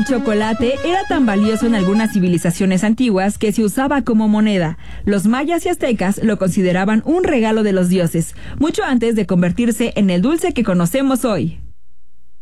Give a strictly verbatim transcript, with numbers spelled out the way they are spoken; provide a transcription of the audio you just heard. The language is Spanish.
El chocolate era tan valioso en algunas civilizaciones antiguas que se usaba como moneda. Los mayas y aztecas lo consideraban un regalo de los dioses, mucho antes de convertirse en el dulce que conocemos hoy.